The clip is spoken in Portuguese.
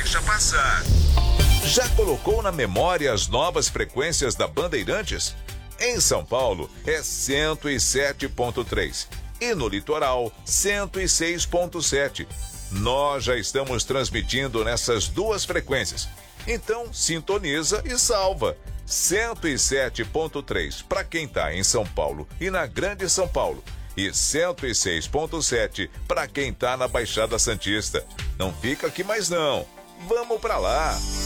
deixa passar. Já colocou na memória as novas frequências da Bandeirantes? Em São Paulo é 107.3 e no litoral 106.7. Nós já estamos transmitindo nessas duas frequências. Então sintoniza e salva. 107.3 para quem está em São Paulo e na Grande São Paulo. E 106.7 para quem está na Baixada Santista. Não fica aqui mais não. Vamos para lá!